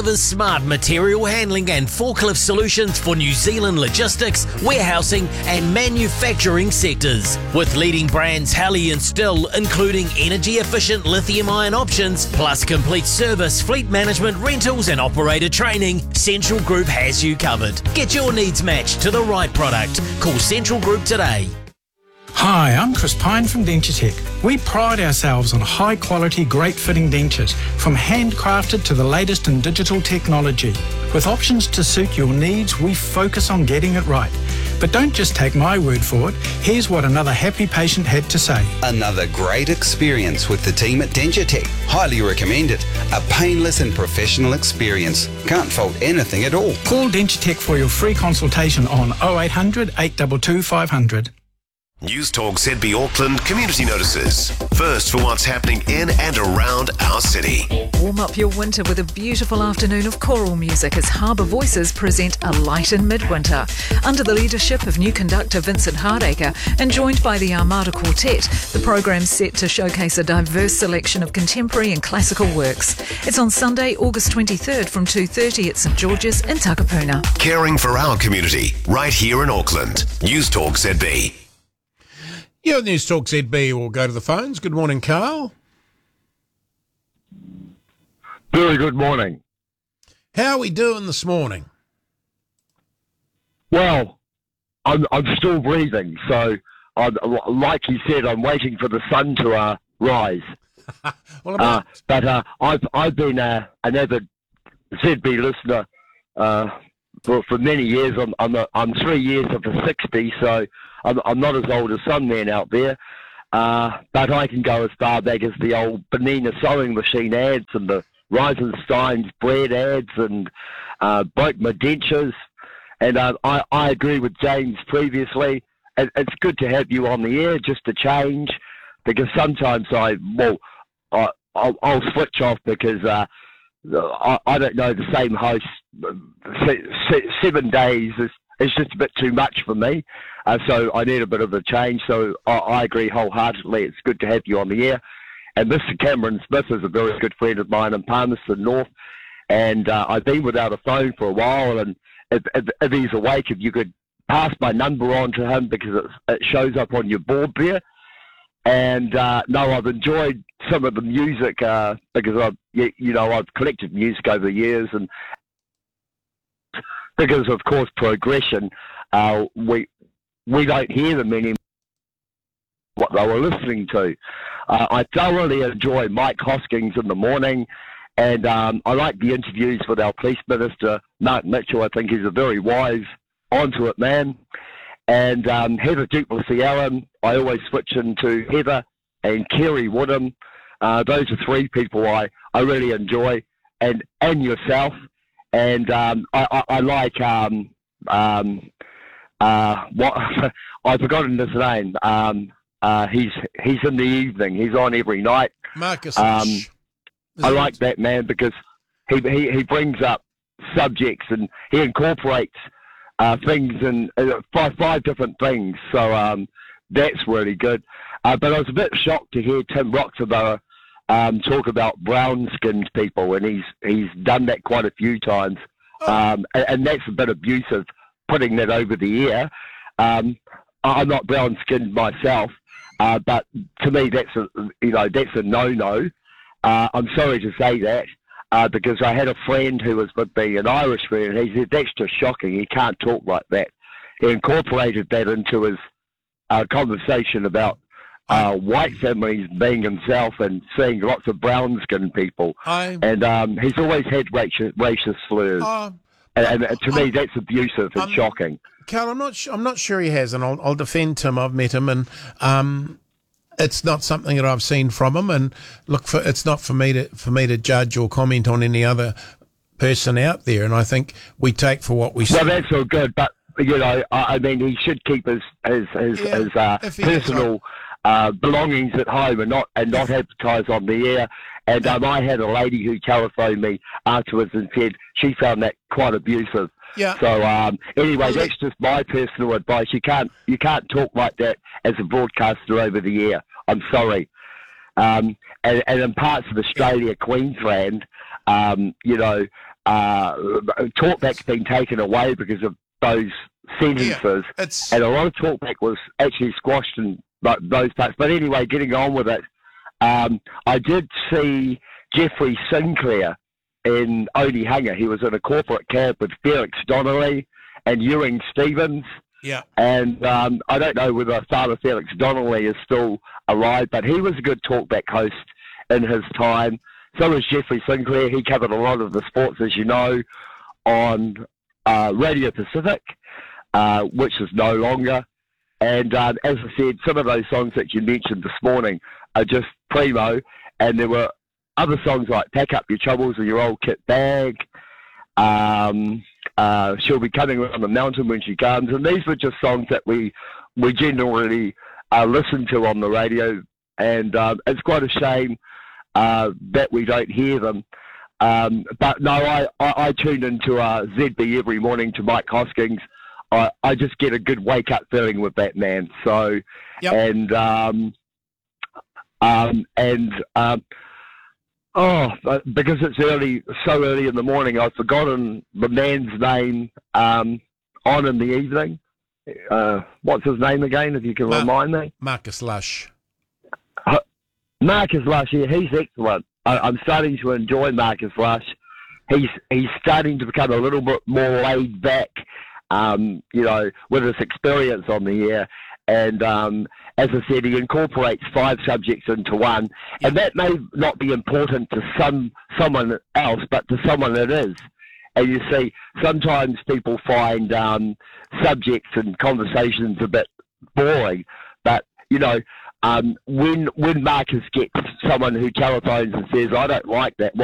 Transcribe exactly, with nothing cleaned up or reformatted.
delivers smart material handling and forklift solutions for New Zealand logistics, warehousing and manufacturing sectors. With leading brands Heli and Still, including energy-efficient lithium-ion options, plus complete service, fleet management, rentals and operator training, Central Group has you covered. Get your needs matched to the right product. Call Central Group today. Hi, I'm Chris Pine from Dentutech. We pride ourselves on high-quality, great-fitting dentures, from handcrafted to the latest in digital technology. With options to suit your needs, we focus on getting it right. But don't just take my word for it. Here's what another happy patient had to say. Another great experience with the team at Dentutech. Highly recommend it. A painless and professional experience. Can't fault anything at all. Call Dentutech for your free consultation on oh eight hundred, eight two two, five hundred. News Talk Z B Auckland community notices. First for what's happening in and around our city. Warm up your winter with a beautiful afternoon of choral music as Harbour Voices present A Light in Midwinter. Under the leadership of new conductor Vincent Hardacre and joined by the Armada Quartet, the programme's set to showcase a diverse selection of contemporary and classical works. It's on Sunday, August twenty-third from two thirty at St George's in Takapuna. Caring for our community, right here in Auckland. News Talk Z B. Yeah, News Talk Z B will go to the phones. Good morning, Carl. Very good morning. How are we doing this morning? Well, I'm I'm still breathing, so I'm, like you said, I'm waiting for the sun to uh, rise. well, about... uh, but uh, I've I've been uh, an avid Z B listener uh, for for many years. I'm I'm a, I'm three years of the sixty, so. I'm, I'm not as old as some men out there, uh, but I can go as far back as the old Benina sewing machine ads and the Reisenstein's bread ads and uh, broke my dentures. And uh, I, I agree with James previously. It, it's good to have you on the air just to change, because sometimes I, well, I, I'll, I'll switch off because uh, I, I don't know the same host se- se- seven days is It's just a bit too much for me, uh, so I need a bit of a change. So I, I agree wholeheartedly. It's good to have you on the air. And Mister Cameron Smith is a very good friend of mine in Palmerston North, and uh, I've been without a phone for a while. And if, if, if he's awake, if you could pass my number on to him, because it, it shows up on your board there. And uh, no, I've enjoyed some of the music uh, because I've, you, you know, I've collected music over the years, and because of course progression, uh, we we don't hear them anymore. What they were listening to, uh, I thoroughly enjoy Mike Hoskins in the morning, and um, I like the interviews with our police minister Mark Mitchell. I think he's a very wise, onto it man. And um, Heather Duplessis Allen, I always switch into Heather and Kerry Woodham. Uh, those are three people I, I really enjoy, and and yourself. And um, I, I, I like um, um, uh, what I've forgotten his name. Um, uh, he's he's in the evening. He's on every night. Marcus. Um, I it? like that man because he, he he brings up subjects and he incorporates uh, things in uh, five five different things. So um, that's really good. Uh, but I was a bit shocked to hear Tim Roxburgh Um, talk about brown-skinned people, and he's he's done that quite a few times, um, and, and that's a bit abusive, putting that over the air. Um, I'm not brown-skinned myself, uh, but to me that's a you know that's a no-no. Uh, I'm sorry to say that uh, because I had a friend who was with me, an Irish friend, and he said that's just shocking. He can't talk like that. He incorporated that into his uh, conversation about Uh, white families being himself and seeing lots of brown-skinned people. I, and um, he's always had racist, racist slurs. Uh, and, and to I'm, me, that's abusive and I'm, shocking. Carl, I'm not, I'm not sure he has, and I'll, I'll defend Tim. I've met him, and um, it's not something that I've seen from him. And look, for it's not for me to for me to judge or comment on any other person out there. And I think we take for what we see. Well, that's all good, but you know, I, I mean, he should keep his his his, Yeah, his uh, personal uh, belongings at home and not and not advertise on the air. And um, I had a lady who telephoned me afterwards and said she found that quite abusive. Yeah. So um, anyway, that's just my personal advice. You can't you can't talk like that as a broadcaster over the air. I'm sorry. Um, and, and in parts of Australia, Queensland, um, you know, uh, talkback's been taken away because of those sentences, Yeah, it's and a lot of talkback was actually squashed in th- those parts. But anyway, getting on with it, um, I did see Jeffrey Sinclair in Onehunga. He was in a corporate cab with Felix Donnelly and Ewing Stevens. yeah. And um, I don't know whether Father Felix Donnelly is still alive, but he was a good talkback host in his time. So was Jeffrey Sinclair. He covered a lot of the sports, as you know, on uh, Radio Pacific, uh, which is no longer. And um, as I said, some of those songs that you mentioned this morning are just primo. And there were other songs like Pack Up Your Troubles and Your Old Kit Bag. Um, uh, She'll Be Coming Around the Mountain When She Comes. And these were just songs that we, we generally uh, listen to on the radio. And um, it's quite a shame uh, that we don't hear them. Um, but no, I, I, I tune into uh, Z B every morning to Mike Hoskins. I, I just get a good wake-up feeling with that man. So, Yep. and, um, um, and, um, oh, but because it's early, so early in the morning, I've forgotten the man's name um, on in the evening. Uh, what's his name again, if you can Ma- remind me? Marcus Lush. Marcus Lush, yeah, he's excellent. I, I'm starting to enjoy Marcus Lush. He's he's starting to become a little bit more laid back, um, you know, with his experience on the air. And um, as I said, he incorporates five subjects into one. And that may not be important to some someone else, but to someone it is. And you see, sometimes people find um, subjects and conversations a bit boring, but, you know, Um, when when Marcus gets someone who telephones and says, I don't like that,